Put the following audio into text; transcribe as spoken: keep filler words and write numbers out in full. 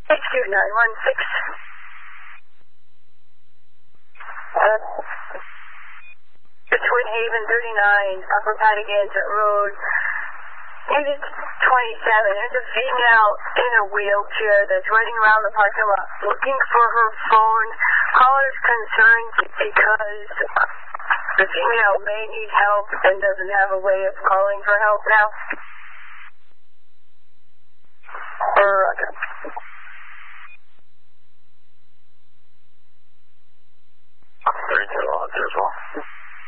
H Q nine one six. Uh, Twin Haven thirty-nine, Upper Patagonia Road, unit twenty-seven. There's a female in a wheelchair that's running around the parking lot looking for her phone. Caller's concerned because the female may need help and doesn't have a way of calling for help now.